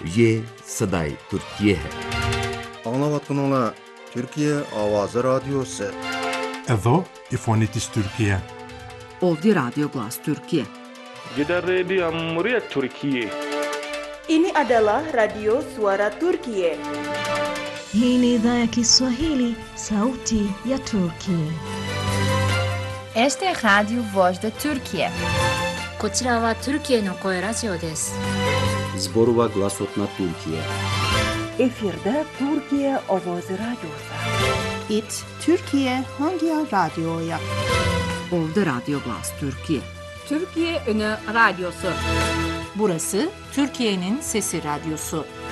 ये सदाई Türkiye है। Anlavatkanlar Türkiye Avazı Radyosu. Εδώ η φωνή της Τουρκία. Ovdje Radio Glas Türkiye. Gidan rediyon muryar Türkiye. Ini adalah Radio Suara Turkiye. Hii ni idhaa ya Kiswahili, sauti ya Turkiye. Este es Radio Voz de Turkiye. こちらはトルキエの声ラジオです。 Zborova Glasotna Türkiye. Efirde Türkiye Avazı Radyosu. İt Türkiye Hangi Radyo'ya? Ovdje Radio Glas Türkiye. Türkiye Ünü Radyosu. Burası Türkiye'nin Sesi Radyosu.